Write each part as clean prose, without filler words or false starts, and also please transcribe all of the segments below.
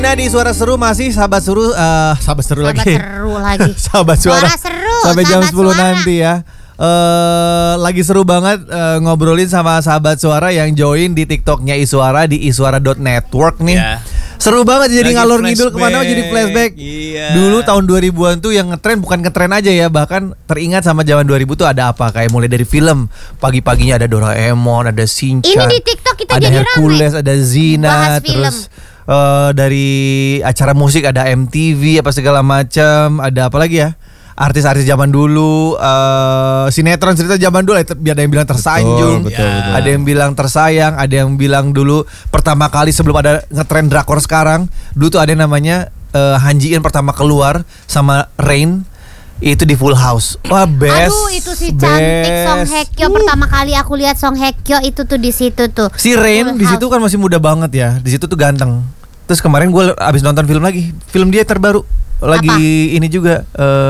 Nah di Suara Seru masih sahabat seru lagi. Seru lagi. Sahabat suara. Seru. Sampai jam 10 sahabat suara. nanti ya. Lagi seru banget ngobrolin sama sahabat suara yang join di TikToknya Iswara di iswara.network nih. Ya. Seru banget jadi Lagi ngalor ngidul flashback. kemana jadi flashback. Iya. Dulu tahun 2000-an tuh yang ngetren bukan ngetren aja ya, bahkan teringat sama zaman 2000 tuh ada apa, kayak mulai dari film pagi-paginya ada Doraemon, ada Shinchan. Ini di TikTok kita ada jadi Hercules, rame. ada Zina, Bahas terus film. dari acara musik ada MTV apa segala macam, ada apa lagi ya? Artis-artis zaman dulu, sinetron cerita zaman dulu, ada yang bilang tersanjung, Betul. ada yang bilang tersayang, ada yang bilang dulu pertama kali sebelum ada ngetren drakor sekarang, dulu tuh ada yang namanya Han Ji In pertama keluar sama Rain itu di Full House. Wah best. Aduh itu si cantik Song Hye Kyo. Pertama kali aku lihat Song Hye Kyo itu tuh di situ tuh. Si Rain Full di situ House. kan masih muda banget ya, di situ tuh ganteng. Terus kemarin gue abis nonton film lagi, film dia terbaru lagi Apa? ini juga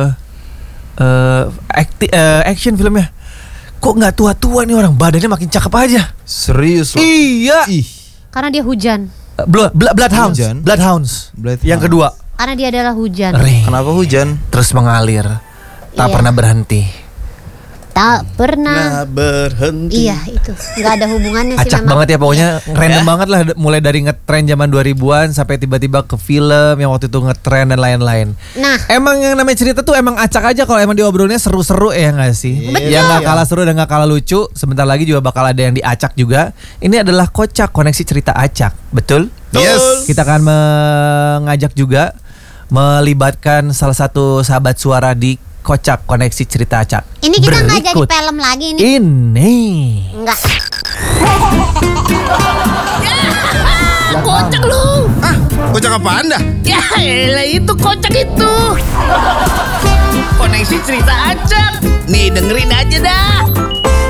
action filmnya. Kok nggak tua-tua nih orang, badannya makin cakep aja. Serius loh. Iya. Ih. Karena dia hujan. Bloodhounds. Hujan? Bloodhounds. Bloodhounds. Yang kedua. Karena dia adalah hujan. Rain. Kenapa hujan? Terus mengalir, tak Iya. pernah berhenti. Tak pernah. berhenti. Iya itu. Gak ada hubungannya sih Acak memang. banget ya pokoknya, random Ya. banget lah, mulai dari ngetren zaman 2000-an sampai tiba-tiba ke film yang waktu itu ngetren dan lain-lain. Nah. Emang yang namanya cerita tuh emang acak aja kalau emang diobrolnya seru-seru ya nggak sih? Betul. Yang nggak kalah seru dan nggak kalah lucu. Sebentar lagi juga bakal ada yang diacak juga. Ini adalah Kocak, koneksi cerita acak, betul? Yes. Kita akan mengajak juga melibatkan salah satu sahabat suara di Kocak, koneksi cerita acak. Ini kita nggak jadi Berikut film lagi nih. Ini. Enggak. Kocak lu. Kocak apaan dah? Ya elah itu kocak itu. Koneksi cerita acak. Nih dengerin aja dah.